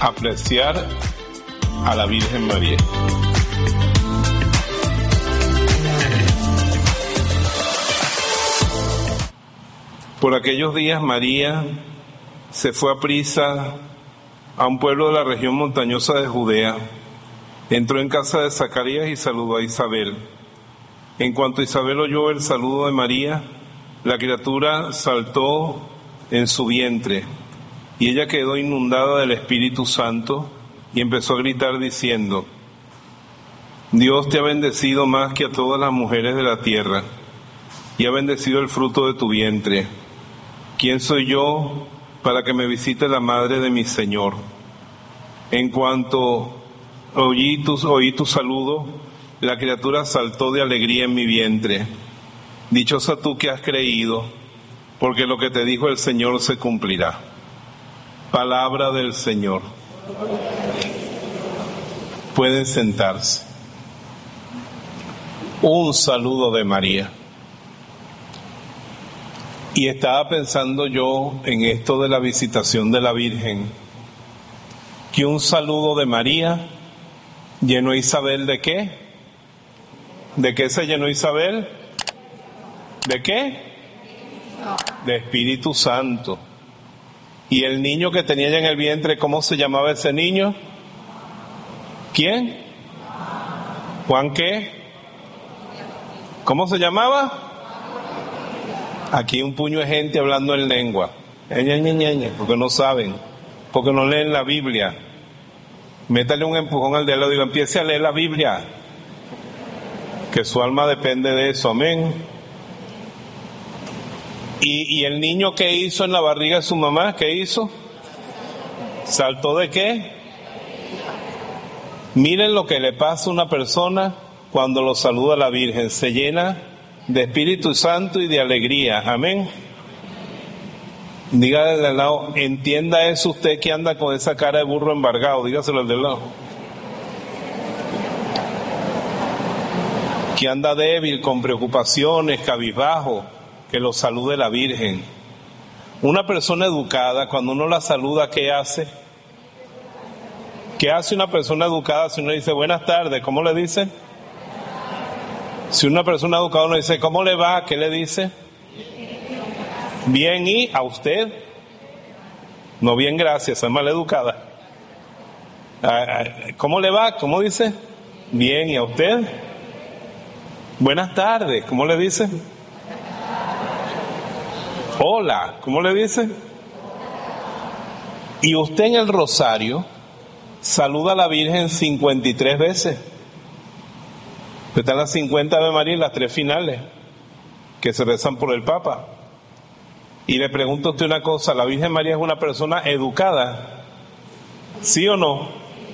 apreciar a la Virgen María. Por aquellos días María se fue a prisa a un pueblo de la región montañosa de Judea. Entró en casa de Zacarías y saludó a Isabel. En cuanto Isabel oyó el saludo de María, la criatura saltó en su vientre y ella quedó inundada del Espíritu Santo y empezó a gritar diciendo: Dios te ha bendecido más que a todas las mujeres de la tierra y ha bendecido el fruto de tu vientre. ¿Quién soy yo para que me visite la madre de mi Señor? En cuanto oí tu saludo, la criatura saltó de alegría en mi vientre. Dichosa tú que has creído, porque lo que te dijo el Señor se cumplirá. Palabra del Señor. Pueden sentarse. Un saludo de María. Y estaba pensando yo en esto de la visitación de la Virgen, que un saludo de María llenó a Isabel ¿de qué? ¿De qué se llenó Isabel? ¿De qué? De Espíritu Santo. Y el niño que tenía ella en el vientre, ¿cómo se llamaba ese niño? ¿Quién? ¿Juan qué? ¿Cómo se llamaba? Aquí un puño de gente hablando en lengua, porque no saben, porque no leen la Biblia. Métale un empujón al de al lado y digo: empiece a leer la Biblia, que su alma depende de eso, amén. ¿Y el niño qué hizo en la barriga de su mamá? ¿Qué hizo? ¿Saltó de qué? Miren lo que le pasa a una persona cuando lo saluda la Virgen: se llena de Espíritu Santo y de alegría, amén. Dígale al lado: entienda eso usted que anda con esa cara de burro embargado, dígaselo al del lado. Que anda débil, con preocupaciones, cabizbajo, que lo salude la Virgen. Una persona educada, cuando uno la saluda, ¿qué hace? ¿Qué hace una persona educada si uno le dice buenas tardes? ¿Cómo le dice? Si una persona educada uno dice ¿cómo le va? ¿Qué le dice? Bien, ¿y a usted? No, bien, gracias, es mal educada. ¿Cómo le va? ¿Cómo dice? Bien, ¿y a usted? Buenas tardes, ¿cómo le dice? Hola, ¿cómo le dice? Y usted en el rosario saluda a la Virgen 53 veces. Están las 50 Ave María y las 3 finales que se rezan por el Papa. Y le pregunto a usted una cosa: ¿la Virgen María es una persona educada? ¿Sí o no?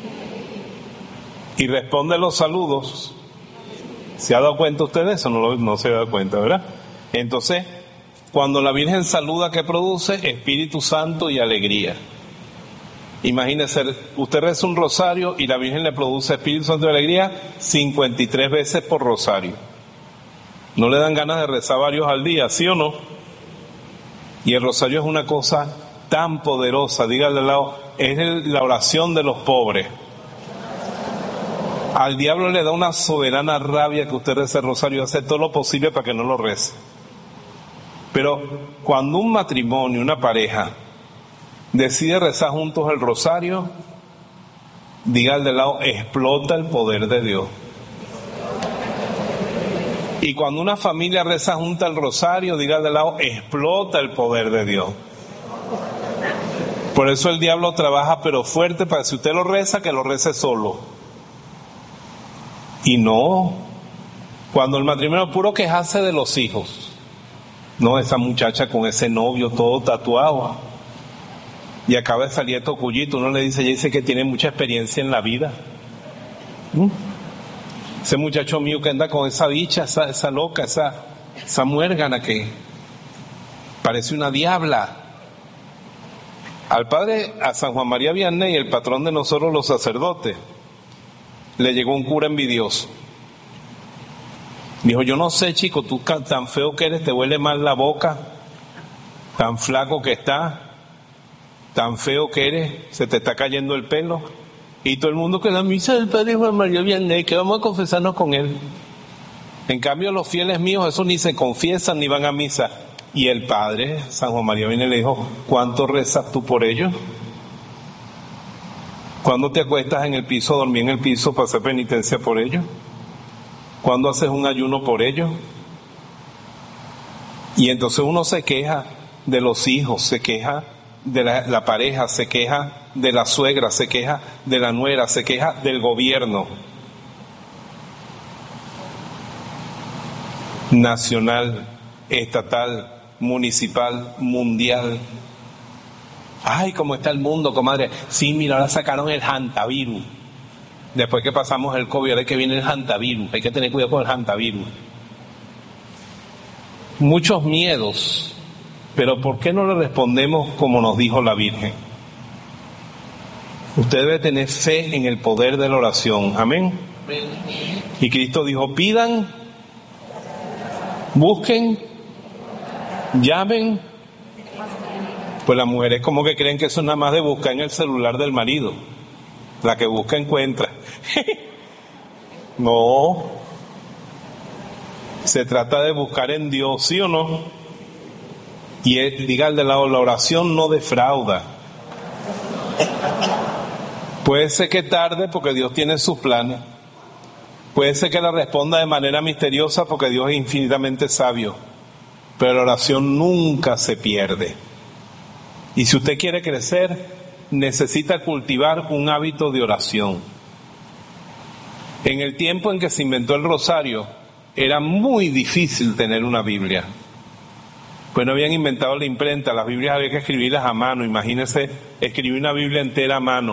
Y responde los saludos. ¿Se ha dado cuenta usted de eso? No se ha dado cuenta, ¿verdad? Entonces, cuando la Virgen saluda, ¿qué produce? Espíritu Santo y alegría. Imagínese, usted reza un rosario y la Virgen le produce Espíritu Santo y alegría 53 veces por rosario. ¿No le dan ganas de rezar varios al día, sí o no? Y el rosario es una cosa tan poderosa, dígale al lado, es la oración de los pobres. Al diablo le da una soberana rabia que usted rece el rosario, hace todo lo posible para que no lo rece. Pero cuando un matrimonio, una pareja, decide rezar juntos el rosario, diga al de lado, explota el poder de Dios. Y cuando una familia reza junta el rosario, diga al de lado, explota el poder de Dios. Por eso el diablo trabaja pero fuerte para que si usted lo reza, que lo rece solo. Y no, cuando el matrimonio es puro quejarse de los hijos. No, esa muchacha con ese novio todo tatuado y acaba de salir estos cullitos, uno le dice, ella dice que tiene mucha experiencia en la vida. Ese muchacho mío que anda con esa bicha, esa loca, esa muérgana que parece una diabla. Al padre, a San Juan María Vianney, el patrón de nosotros los sacerdotes, le llegó un cura envidioso. Dijo, yo no sé, chico, tú tan feo que eres, te huele mal la boca, tan flaco que estás, tan feo que eres, se te está cayendo el pelo, y todo el mundo que la misa del Padre Juan María Vianney, que vamos a confesarnos con él. En cambio, los fieles míos, esos ni se confiesan ni van a misa. Y el Padre, San Juan María Vianney, le dijo, ¿cuánto rezas tú por ellos? ¿Cuándo te acuestas en el piso, dormir en el piso para hacer penitencia por ellos? ¿Cuándo haces un ayuno por ellos? Y entonces uno se queja de los hijos, se queja de la pareja, se queja de la suegra, se queja de la nuera, se queja del gobierno nacional, estatal, municipal, mundial. Ay, cómo está el mundo, comadre. Sí, mira, ahora sacaron el hantavirus. Después que pasamos el COVID, ahora es que viene el hantavirus. Hay que tener cuidado con el hantavirus. Muchos miedos, pero ¿por qué no le respondemos como nos dijo la Virgen? Usted debe tener fe en el poder de la oración. Amén. Y Cristo dijo, pidan, busquen, llamen. Pues las mujeres como que creen que eso es nada más de buscar en el celular del marido. La que busca encuentra. No. Se trata de buscar en Dios, ¿sí o no? Y diga al de lado, la oración no defrauda. Puede ser que tarde porque Dios tiene sus planes. Puede ser que la responda de manera misteriosa porque Dios es infinitamente sabio. Pero la oración nunca se pierde. Y si usted quiere crecer, necesita cultivar un hábito de oración. En el tiempo en que se inventó el rosario, era muy difícil tener una Biblia. Pues no habían inventado la imprenta, las Biblias había que escribirlas a mano. Imagínese escribir una Biblia entera a mano.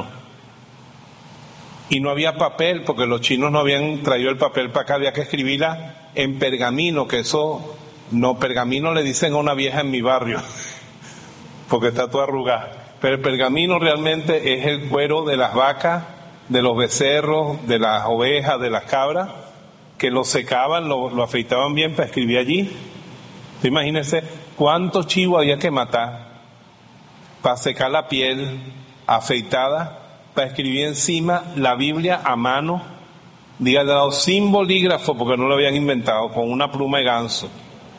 Y no había papel, porque los chinos no habían traído el papel para acá, había que escribirla en pergamino, que eso, no, pergamino le dicen a una vieja en mi barrio, porque está toda arrugada. Pero el pergamino realmente es el cuero de las vacas, de los becerros, de las ovejas, de las cabras, que lo secaban, lo afeitaban bien para escribir allí. Imagínense cuántos chivos había que matar para secar la piel afeitada, para escribir encima la Biblia a mano, dígale al lado, sin bolígrafo, porque no lo habían inventado, con una pluma de ganso.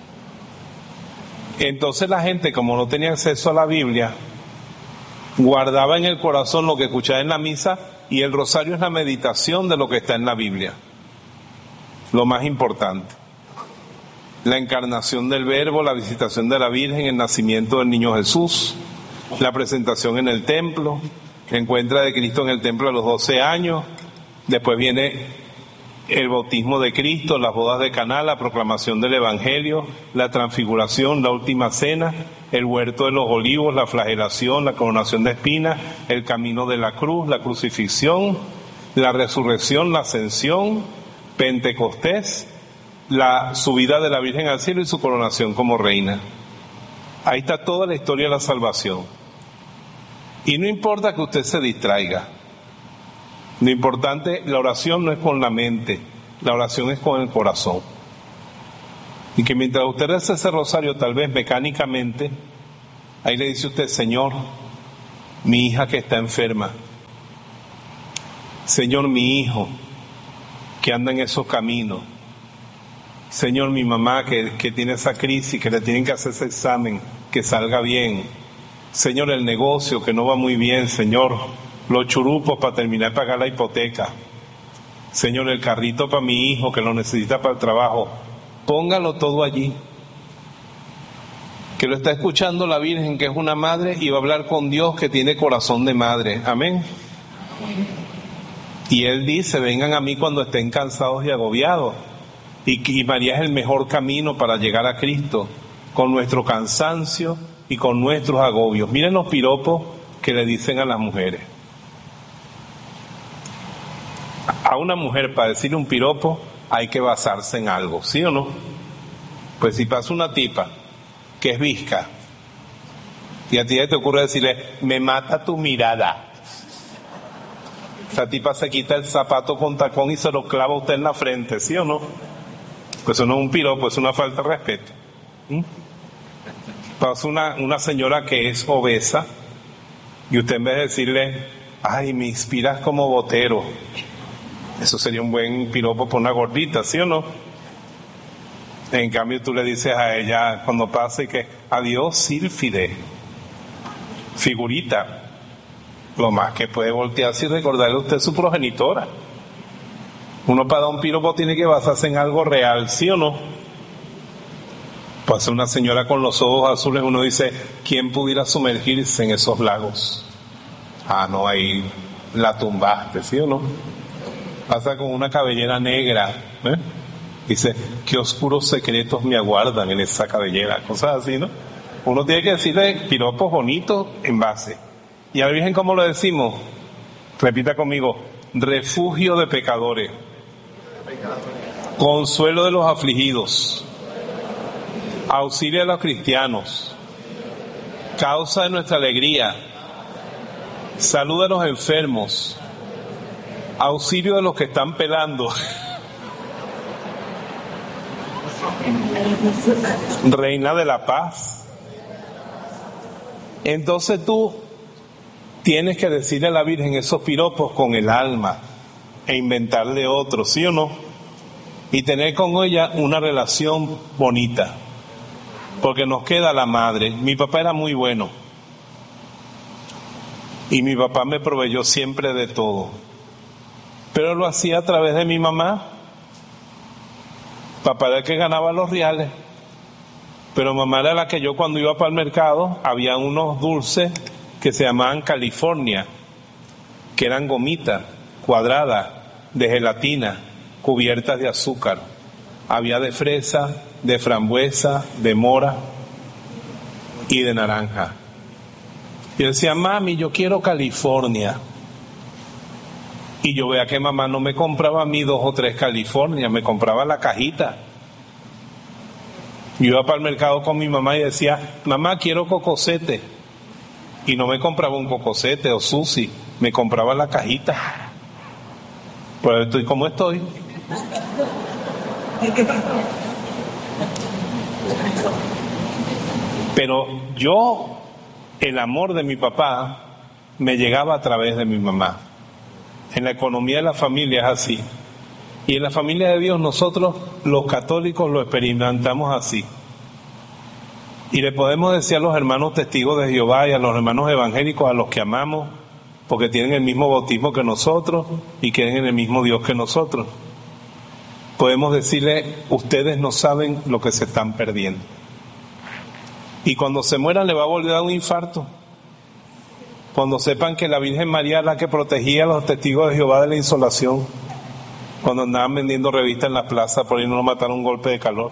Entonces la gente, como no tenía acceso a la Biblia, guardaba en el corazón lo que escuchaba en la misa, y el rosario es la meditación de lo que está en la Biblia. Lo más importante. La encarnación del Verbo, la visitación de la Virgen, el nacimiento del niño Jesús, la presentación en el templo, la encuentra de Cristo en el templo a los 12 años, después viene el bautismo de Cristo, las bodas de Caná, la proclamación del Evangelio, la transfiguración, la última cena, el huerto de los olivos, la flagelación, la coronación de espinas, el camino de la cruz, la crucifixión, la resurrección, la ascensión, Pentecostés, la subida de la Virgen al cielo y su coronación como reina. Ahí está toda la historia de la salvación. Y no importa que usted se distraiga. Lo importante, la oración no es con la mente, la oración es con el corazón. Y que mientras usted reza ese rosario, tal vez mecánicamente, ahí le dice usted, Señor, mi hija que está enferma. Señor, mi hijo que anda en esos caminos. Señor, mi mamá que tiene esa crisis, que le tienen que hacer ese examen, que salga bien. Señor, el negocio que no va muy bien, Señor, los churupos para terminar de pagar la hipoteca. Señor, el carrito para mi hijo que lo necesita para el trabajo. Póngalo todo allí. Que lo está escuchando la Virgen, que es una madre, y va a hablar con Dios, que tiene corazón de madre. Amén. Y Él dice, vengan a mí cuando estén cansados y agobiados. Y María es el mejor camino para llegar a Cristo, con nuestro cansancio y con nuestros agobios. Miren los piropos que le dicen a las mujeres. A una mujer, para decirle un piropo, hay que basarse en algo, ¿sí o no? Pues si pasa una tipa que es visca y a ti te ocurre decirle, me mata tu mirada, esa tipa se quita el zapato con tacón y se lo clava a usted en la frente, ¿sí o no? Pues eso no es un piropo, es una falta de respeto. Pasa una señora que es obesa Y usted en vez de decirle, ay, me inspiras como Botero, eso sería un buen piropo por una gordita, ¿sí o no? En cambio tú le dices a ella cuando pase que adiós sílfide, figurita. Lo más que puede voltearse y recordarle a usted su progenitora. Uno para dar un piropo tiene que basarse en algo real, ¿sí o no? Pasa una señora con los ojos azules, uno dice, ¿quién pudiera sumergirse en esos lagos? Ah, no, ahí la tumbaste, ¿sí o no? Pasa con una cabellera negra, dice, qué oscuros secretos me aguardan en esa cabellera, cosas así, ¿no? Uno tiene que decirle piropos bonitos en base. ¿Y a la Virgen cómo lo decimos? Repita conmigo, refugio de pecadores, consuelo de los afligidos, auxilio de los cristianos, causa de nuestra alegría, salud de los enfermos, auxilio de los que están pelando, reina de la paz. Entonces tú tienes que decirle a la Virgen esos piropos con el alma e inventarle otros, ¿sí o no? Y tener con ella una relación bonita, porque nos queda la madre. Mi papá era muy bueno y mi papá me proveyó siempre de todo, pero lo hacía a través de mi mamá. Papá era el que ganaba los reales, pero mamá era la que yo cuando iba para el mercado, había unos dulces que se llamaban California, que eran gomitas cuadradas de gelatina cubiertas de azúcar. Había de fresa, de frambuesa, de mora y de naranja. Y yo decía, mami, yo quiero California. Y yo veía que mamá no me compraba a mí 2 o 3 California, me compraba la cajita. Yo iba para el mercado con mi mamá y decía, mamá, quiero cocosete. Y no me compraba un cocosete o sushi, me compraba la cajita. Pues estoy como estoy. Pero yo, el amor de mi papá me llegaba a través de mi mamá. En la economía de la familia es así. Y en la familia de Dios nosotros los católicos lo experimentamos así. Y le podemos decir a los hermanos testigos de Jehová y a los hermanos evangélicos a los que amamos, porque tienen el mismo bautismo que nosotros y creen en el mismo Dios que nosotros. Podemos decirle, ustedes no saben lo que se están perdiendo. Y cuando se mueran le va a volver a dar un infarto. Cuando sepan que la Virgen María es la que protegía a los testigos de Jehová de la insolación, cuando andaban vendiendo revistas en la plaza por ahí no lo mataron un golpe de calor.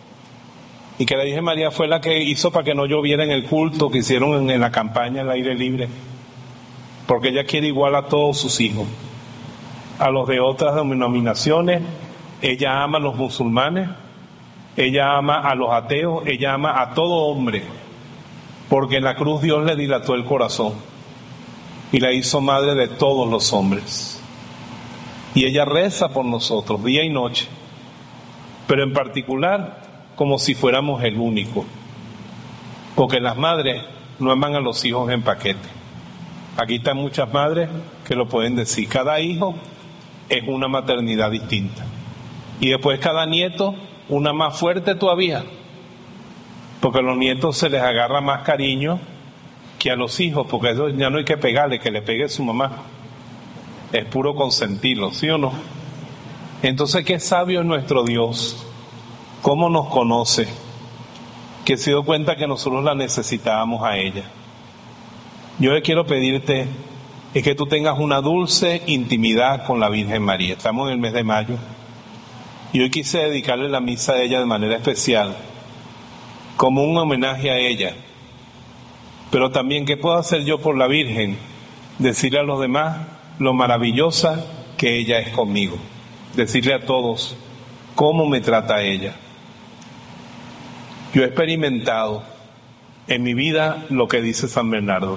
Y que la Virgen María fue la que hizo para que no lloviera en el culto que hicieron en la campaña al aire libre. Porque ella quiere igual a todos sus hijos. A los de otras denominaciones, ella ama a los musulmanes, ella ama a los ateos, ella ama a todo hombre. Porque en la cruz Dios le dilató el corazón y la hizo madre de todos los hombres. Y ella reza por nosotros día y noche, pero en particular como si fuéramos el único, porque las madres no aman a los hijos en paquete. Aquí están muchas madres que lo pueden decir. Cada hijo es una maternidad distinta y después cada nieto una más fuerte todavía, porque a los nietos se les agarra más cariño que a los hijos, porque eso ya no hay que pegarle, que le pegue su mamá, es puro consentirlo, ¿sí o no? Entonces qué sabio es nuestro Dios, cómo nos conoce, que se dio cuenta que nosotros la necesitábamos a ella. Yo le quiero pedirte es que tú tengas una dulce intimidad con la Virgen María. Estamos en el mes de mayo y hoy quise dedicarle la misa a ella de manera especial, como un homenaje a ella. Pero también, ¿qué puedo hacer yo por la Virgen? Decirle a los demás lo maravillosa que ella es conmigo. Decirle a todos cómo me trata ella. Yo he experimentado en mi vida lo que dice San Bernardo,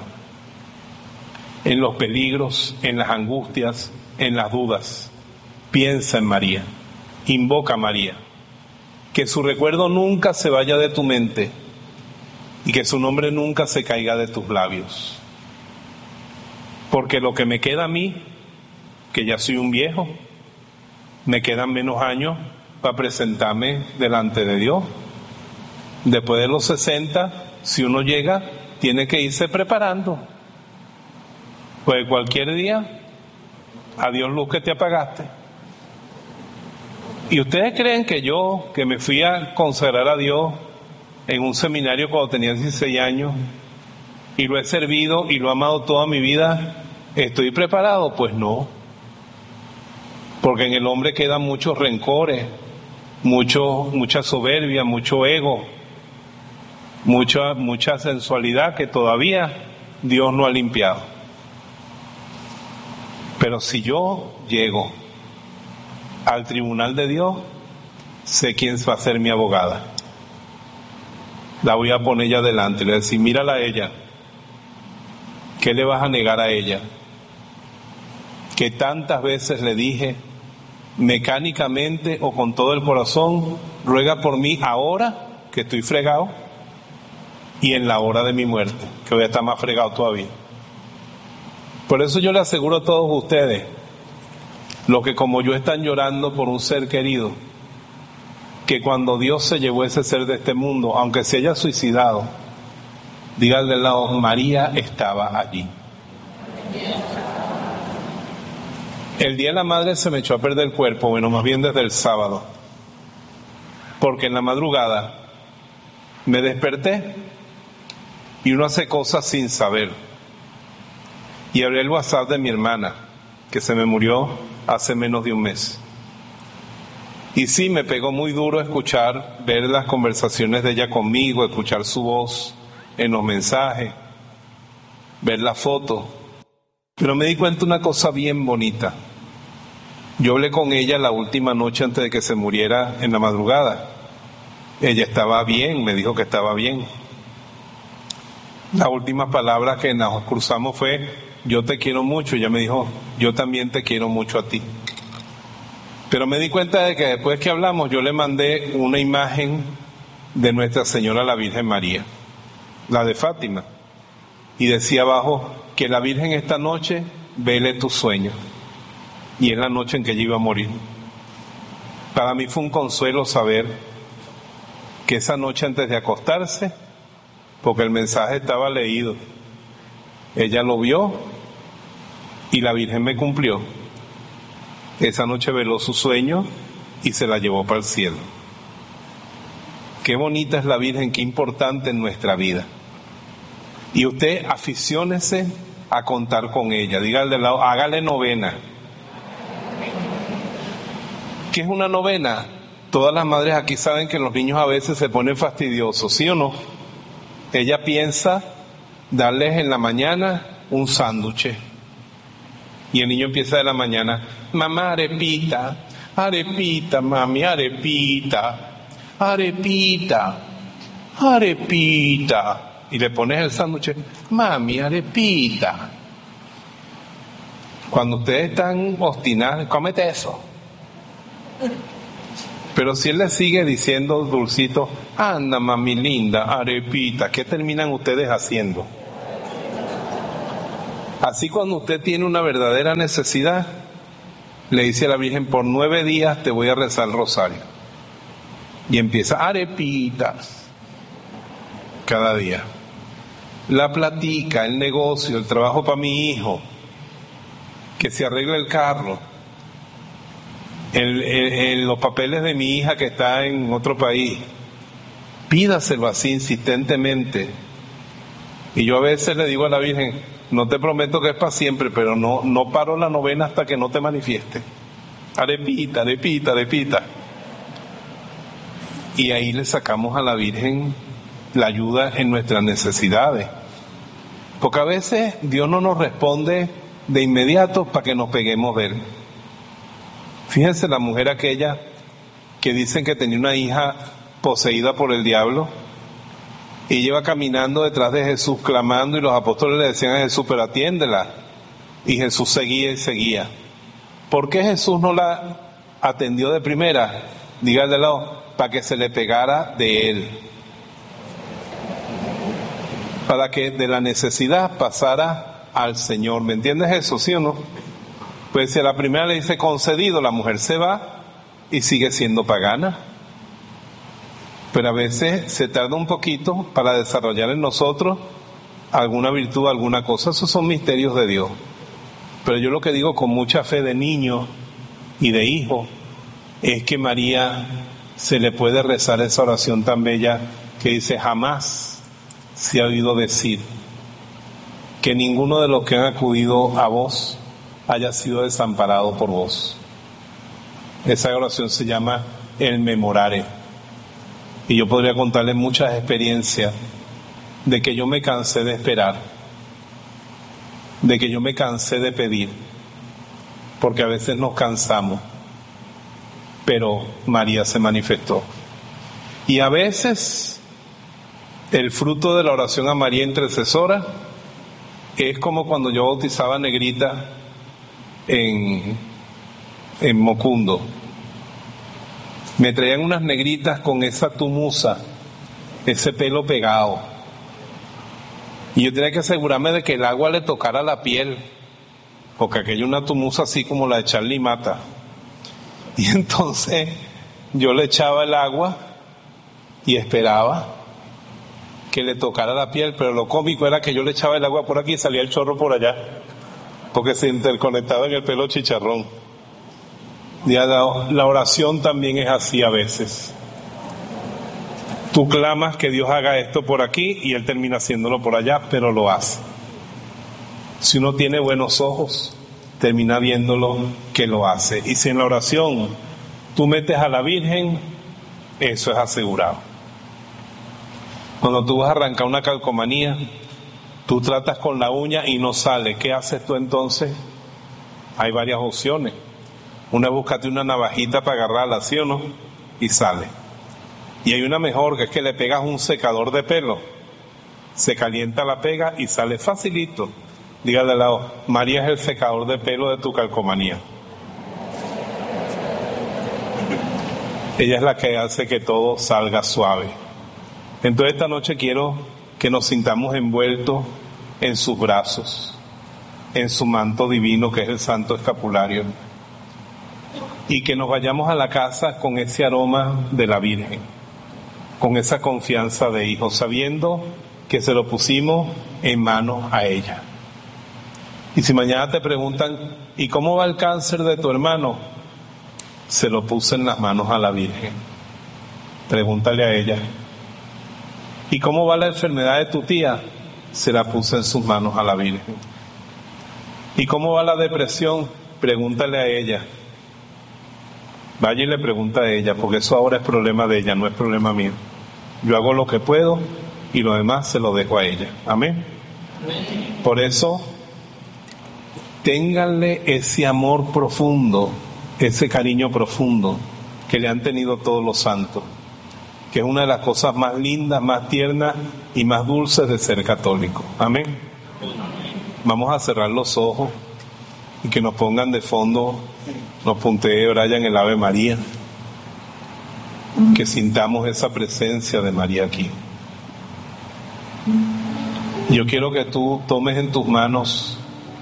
en los peligros, en las angustias, en las dudas. Piensa en María, invoca a María, que su recuerdo nunca se vaya de tu mente y que su nombre nunca se caiga de tus labios. porque lo que me queda a mí, que ya soy un viejo, me quedan menos años para presentarme delante de Dios. Después de los 60, si uno llega, tiene que irse preparando. Pues cualquier día, adiós luz que te apagaste. ¿Y ustedes creen que yo, que me fui a consagrar a Dios en un seminario cuando tenía 16 años, y lo he servido y lo he amado toda mi vida, estoy preparado? Pues no. Porque en el hombre quedan muchos rencores, mucha soberbia, mucho ego, mucha sensualidad que todavía Dios no ha limpiado. Pero si yo llego al tribunal de Dios, sé quién va a ser mi abogada. La voy a poner ella delante y le voy a decir, mírala a ella. ¿Qué le vas a negar a ella? Que tantas veces le dije, mecánicamente o con todo el corazón, ruega por mí ahora que estoy fregado y en la hora de mi muerte, que voy a estar más fregado todavía. Por eso yo le aseguro a todos ustedes, los que como yo están llorando por un ser querido, que cuando Dios se llevó ese ser de este mundo, aunque se haya suicidado, díganle al lado, María estaba allí. El día de la madre se me echó a perder el cuerpo, bueno, más bien desde el sábado, porque en la madrugada me desperté y uno hace cosas sin saber. Y abrí el WhatsApp de mi hermana, que se me murió hace menos de un mes. Y sí, me pegó muy duro ver las conversaciones de ella conmigo, escuchar su voz en los mensajes, ver la foto. Pero me di cuenta de una cosa bien bonita. Yo hablé con ella la última noche antes de que se muriera en la madrugada. Ella estaba bien, me dijo que estaba bien. La última palabra que nos cruzamos fue, yo te quiero mucho. Ella me dijo, yo también te quiero mucho a ti. Pero me di cuenta de que después que hablamos, yo le mandé una imagen de Nuestra Señora la Virgen María, la de Fátima, y decía abajo, que la Virgen esta noche vele tus sueños. Y es la noche en que ella iba a morir. Para mí fue un consuelo saber que esa noche antes de acostarse, porque el mensaje estaba leído, ella lo vio y la Virgen me cumplió. Esa noche veló su sueño y se la llevó para el cielo. Qué bonita es la Virgen, qué importante en nuestra vida. Y usted aficiónese a contar con ella. Dígale al lado, hágale novena. ¿Qué es una novena? Todas las madres aquí saben que los niños a veces se ponen fastidiosos, ¿sí o no? Ella piensa darles en la mañana un sándwich. Y el niño empieza de la mañana, mamá, arepita, arepita, mami, arepita, arepita, arepita. Y le pones el sándwich, mami, arepita. Cuando ustedes están obstinados, cómete eso. Pero si él le sigue diciendo dulcito, anda mami linda, arepita, ¿qué terminan ustedes haciendo? Así cuando usted tiene una verdadera necesidad, le dice a la Virgen, por 9 días te voy a rezar el rosario. Y empieza, arepitas, cada día. La platica, el negocio, el trabajo para mi hijo, que se arregle el carro, los papeles de mi hija que está en otro país. Pídaselo así insistentemente. Y yo a veces le digo a la Virgen, no te prometo que es para siempre, pero no paro la novena hasta que no te manifieste. Arepita, arepita, arepita. Y ahí le sacamos a la Virgen la ayuda en nuestras necesidades. Porque a veces Dios no nos responde de inmediato para que nos peguemos de Él. Fíjense la mujer aquella que dicen que tenía una hija poseída por el diablo y lleva caminando detrás de Jesús clamando, y los apóstoles le decían a Jesús, pero atiéndela. Y Jesús seguía y seguía. ¿Por qué Jesús no la atendió de primera? Dígale al lado, para que se le pegara de Él. Para que de la necesidad pasara al Señor. ¿Me entiendes eso, sí o no? Pues si a la primera le dice concedido, la mujer se va y sigue siendo pagana. Pero a veces se tarda un poquito para desarrollar en nosotros alguna virtud, alguna cosa. Esos son misterios de Dios. Pero yo lo que digo con mucha fe de niño y de hijo es que María se le puede rezar esa oración tan bella que dice: jamás se ha oído decir que ninguno de los que han acudido a vos haya sido desamparado por vos. Esa oración se llama el memorare. Y yo podría contarles muchas experiencias de que yo me cansé de esperar, de que yo me cansé de pedir, porque a veces nos cansamos, pero María se manifestó. Y a veces el fruto de la oración a María intercesora es como cuando yo bautizaba a Negrita en Mocundo. Me traían unas negritas con esa tumusa, ese pelo pegado, y yo tenía que asegurarme de que el agua le tocara la piel, porque aquella es una tumusa así como la de Charlie Mata. Y entonces yo le echaba el agua y esperaba que le tocara la piel, pero lo cómico era que yo le echaba el agua por aquí y salía el chorro por allá, porque se interconectaba en el pelo chicharrón. La oración también es así a veces. Tú clamas que Dios haga esto por aquí y Él termina haciéndolo por allá, pero lo hace. Si uno tiene buenos ojos, termina viéndolo que lo hace. Y si en la oración tú metes a la Virgen, eso es asegurado. Cuando tú vas a arrancar una calcomanía, tú tratas con la uña y no sale. ¿Qué haces tú entonces? Hay varias opciones. Una es búscate una navajita para agarrarla, ¿sí o no? Y sale. Y hay una mejor, que es que le pegas un secador de pelo. Se calienta la pega y sale facilito. Dígale al lado: María es el secador de pelo de tu calcomanía. Ella es la que hace que todo salga suave. Entonces esta noche quiero que nos sintamos envueltos en sus brazos, en su manto divino que es el Santo Escapulario, y que nos vayamos a la casa con ese aroma de la Virgen, con esa confianza de hijo, sabiendo que se lo pusimos en manos a ella. Y si mañana te preguntan: ¿y cómo va el cáncer de tu hermano? Se lo puse en las manos a la Virgen. Pregúntale a ella. ¿Y cómo va la enfermedad de tu tía? Se la puse en sus manos a la Virgen. ¿Y cómo va la depresión? Pregúntale a ella. Vaya y le pregunta a ella, porque eso ahora es problema de ella, no es problema mío. Yo hago lo que puedo y lo demás se lo dejo a ella. Amén. Por eso, ténganle ese amor profundo, ese cariño profundo que le han tenido todos los santos, que es una de las cosas más lindas, más tiernas y más dulces de ser católico. Amén. Vamos a cerrar los ojos y que nos pongan de fondo, nos puntee Brian el Ave María, que sintamos esa presencia de María aquí. Yo quiero que tú tomes en tus manos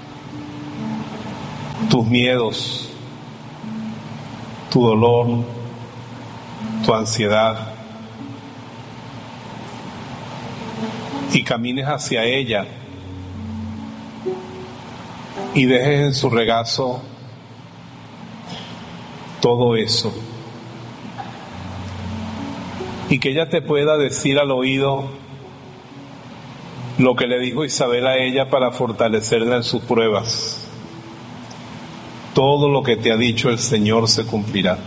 tus miedos, tu dolor, tu ansiedad, y camines hacia ella y dejes en su regazo todo eso, y que ella te pueda decir al oído lo que le dijo Isabel a ella para fortalecerla en sus pruebas. Todo lo que te ha dicho el Señor se cumplirá.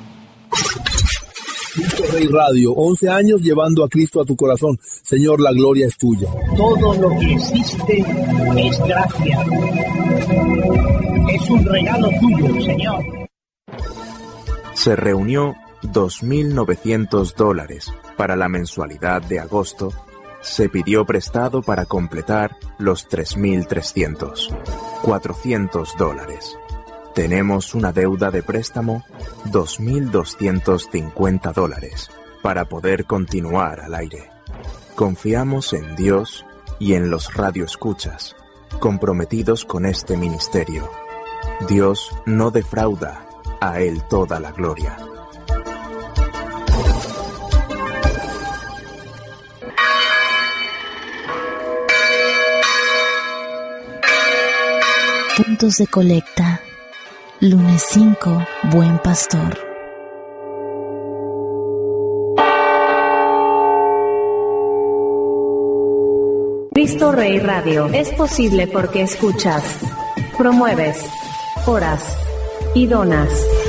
Cristo Rey Radio, 11 años llevando a Cristo a tu corazón. Señor, la gloria es tuya. Todo lo que existe es gracia. Es un regalo tuyo, Señor. Se reunió $2.900 para la mensualidad de agosto. Se pidió prestado para completar los 3.300. $400. Tenemos una deuda de préstamo, $2.250, para poder continuar al aire. Confiamos en Dios y en los radioescuchas, comprometidos con este ministerio. Dios no defrauda, a Él toda la gloria. Puntos de colecta. Lunes 5, Buen Pastor. Cristo Rey Radio es posible porque escuchas, promueves, oras y donas.